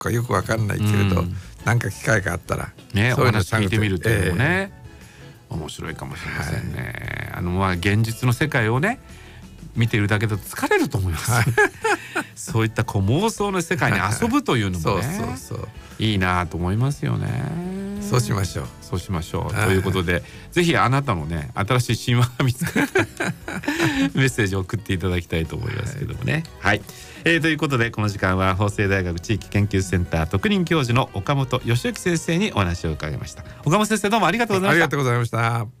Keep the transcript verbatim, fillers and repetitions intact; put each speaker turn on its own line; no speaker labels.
かよくわかんないけれど、うん、なんか機会があったら
ね、お話聞いてみるというのもね、えー、面白いかもしれませんね、はい、あのまあ現実の世界をね見ているだけだと疲れると思います、はい、そういったこう妄想の世界に遊ぶというのもねそうそうそういいなと思いますよね。
そうしましょう
そうしましょうということで、ぜひあなたのね新しい神話が見つかったメッセージを送っていただきたいと思いますけどもね。はい、はい、えー、ということでこの時間は法政大学地域研究センター特任教授の岡本義之先生にお話を伺いました。岡本先生どうもありがとうございました。
ありがとうございました。